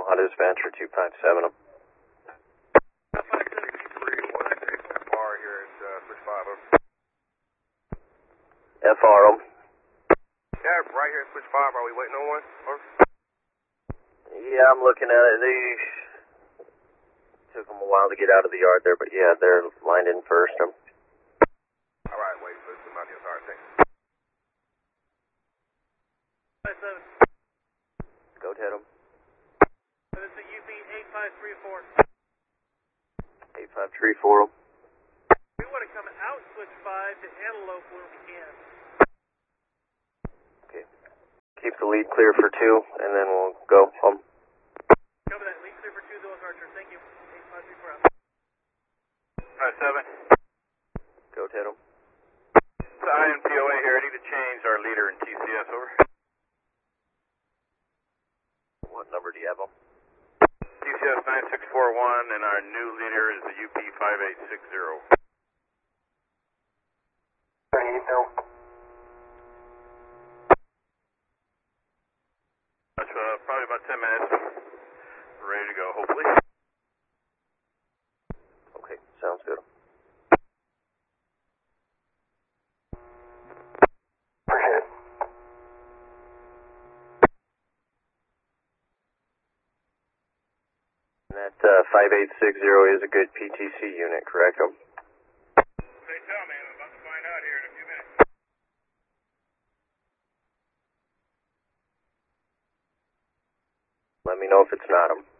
dispatcher 257 them. 573 bar here at switch 5 over. FR them. Yeah, right here at switch 5. Are we waiting on one? Over. Yeah, I'm looking at it. They took them a while to get out of the yard there, but yeah, they're lined in first. Alright, wait for somebody else. Alright, thanks. 57. Go to them. This is UP 8534. 8534 them. We want to come out switch 5 to Antelope when we can. Okay. Keep the lead clear for 2, and then we'll go home. Cover that. Lead clear for 2, those Archer. Thank you. 8534 out. 57. Go to them. So INPOA here. I need to change our leader in TCS, over. What number do you have them? TCS 9641, and our new leader is the UP 5860. That's probably about 10 minutes. We're ready to go, hopefully. Okay, sounds good. Appreciate it. And that 5860 is a good PTC unit, correct? They tell me. I'm about to find out here in a few minutes. Let me know if it's not them.